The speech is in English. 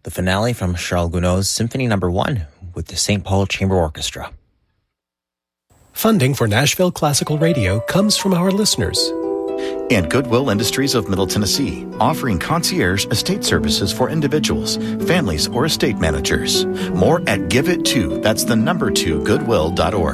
the finale from Charles Gounod's Symphony No. 1 with the St. Paul Chamber Orchestra. Funding for Nashville Classical Radio comes from our listeners. And Goodwill Industries of Middle Tennessee, offering concierge estate services for individuals, families, or estate managers. More at Give It To, that's the number 2, goodwill.org.